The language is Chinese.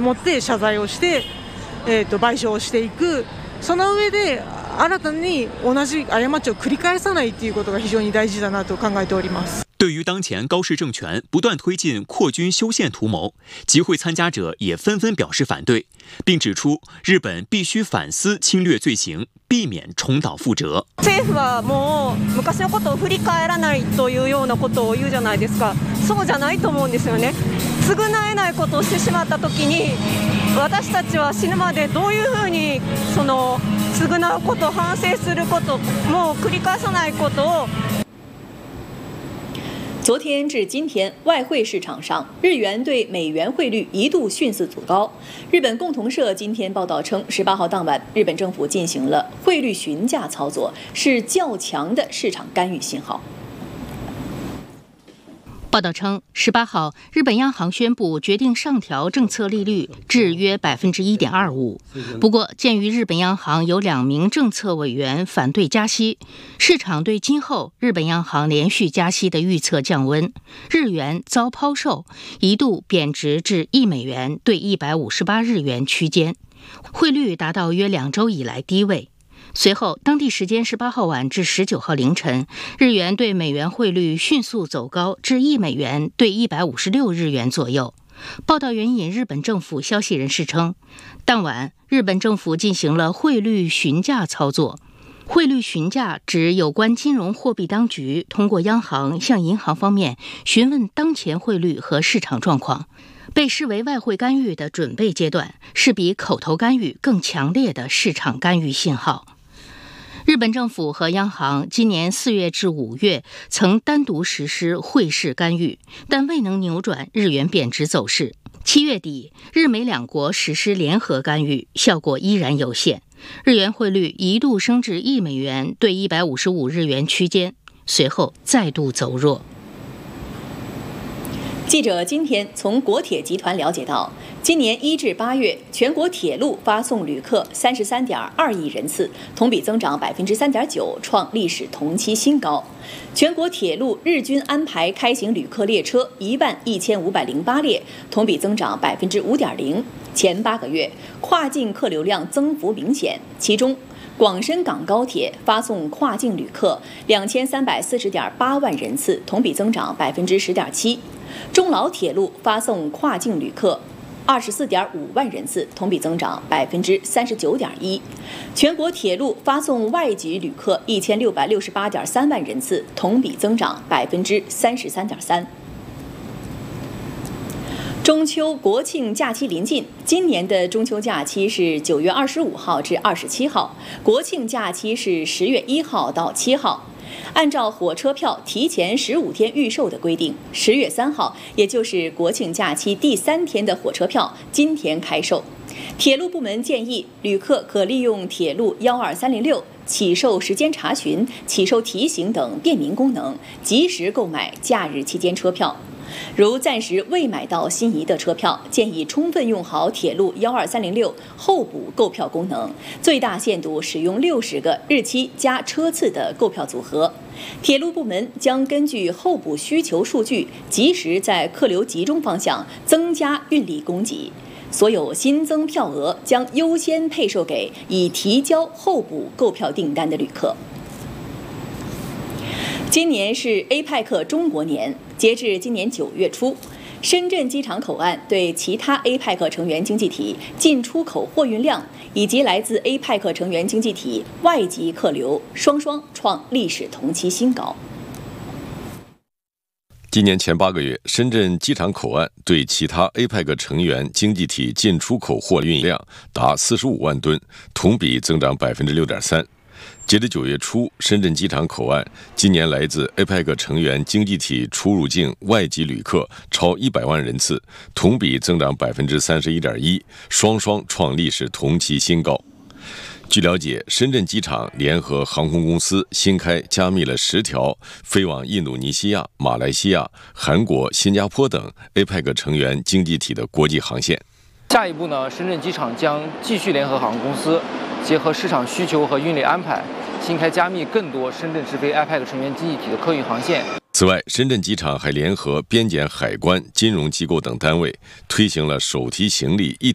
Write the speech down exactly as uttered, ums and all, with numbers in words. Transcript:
もって謝罪をして、えー、と賠償をしていく。その上で新たに同じ過ちを繰り返さないということが非常に大事だなと考えております。 对于当前高市政权不断推进扩军修宪图谋，集会参加者也纷纷表示反对，并指出日本必须反思侵略罪行，避免重蹈覆辙。 政府はもう昔のことを振り返らないというようなことを言うじゃないですか。そうじゃないと思うんですよね。償えないことをしてしまった時に、私たちは死ぬまでどういうふうにその償うこと、反省すること、もう繰り返さないことを。 昨天至今天，外汇市场上日元对美元汇率一度迅速走高。日本共同社今天报道称，十八号当晚，日本政府进行了汇率询价操作，是较强的市场干预信号。 报道称，十八号，日本央行宣布决定上调政策利率至约百分之一点二五。不过，鉴于日本央行有两名政策委员反对加息，市场对今后日本央行连续加息的预测降温，日元遭抛售，一度贬值至一美元兑一百五十八日元区间，汇率达到约两周以来低位。随后，当地时间十八号晚至十九号凌晨，日元对美元汇率迅速走高至一美元兑一百五十六日元左右。报道援引日本政府消息人士称，当晚日本政府进行了汇率询价操作。汇率询价指有关金融货币当局通过央行向银行方面询问当前汇率和市场状况，被视为外汇干预的准备阶段，是比口头干预更强烈的市场干预信号。日本政府和央行今年四月至五月曾单独实施汇市干预，但未能扭转日元贬值走势。七月底，日美两国实施联合干预，效果依然有限。日元汇率一度升至一美元兑一百五十五日元区间，随后再度走弱。 记者今天从国铁集团了解到，今年一至八月，全国铁路发送旅客三十三点二亿人次，同比增长百分之三点九，创历史同期新高。全国铁路日均安排开行旅客列车一万一千五百零八列，同比增长百分之五点零。前八个月，跨境客流量增幅明显，其中广深港高铁发送跨境旅客两千三百四十点八万人次，同比增长百分之十点七。中老铁路发送跨境旅客二十四点五万人次，同比增长百分之三十九点一。全国铁路发送外籍旅客一千六百六十八点三万人次，同比增长百分之三十三点三。中秋国庆假期临近，今年的中秋假期是九月二十五号至二十七号，国庆假期是十月一号到七号。按照火车票提前十五天预售的规定，十月三号，也就是国庆假期第三天的火车票今天开售。铁路部门建议，旅客可利用铁路幺二三零六起售时间查询、起售提醒等便民功能，及时购买假日期间车票。如暂时未买到心仪的车票，建议充分用好铁路幺二三零六候补购票功能，最大限度使用六十个日期加车次的购票组合。铁路部门将根据候补需求数据，及时在客流集中方向增加运力供给。所有新增票额将优先配售给已提交候补购票订单的旅客。今年是 A P E C 中国年，截至今年九月初，深圳机场口岸对其他 A P E C 成员经济体进出口货运量以及来自 A P E C 成员经济体外籍客流双双创历史同期新高。 今年前八个月，深圳机场口岸对其他 A P E C 成员经济体进出口货运量达四十五万吨，同比增长百分之六点三。截至九月初，深圳机场口岸今年来自 A P E C 成员经济体出入境外籍旅客超一百万人次，同比增长百分之三十一点一，双双创历史同期新高。据了解，深圳机场联合航空公司新开加密了十条飞往印度尼西亚、马来西亚、韩国、新加坡等 A P E C 成员经济体的国际航线。 下一步呢，深圳机场将继续联合航空公司，结合市场需求和运力安排，新开加密更多深圳直飞 A P E C 成员经济体的客运航线。 此外，深圳机场还联合边检、海关、金融机构等单位，推行了手提行李一体